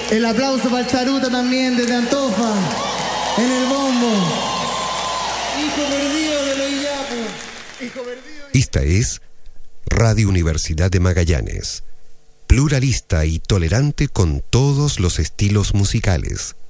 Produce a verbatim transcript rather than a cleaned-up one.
El aplauso para el Charuta también desde Antofa, en el bombo. Hijo perdido de los Iyapu. Hijo perdido. Esta es Radio Universidad de Magallanes, pluralista y tolerante con todos los estilos musicales.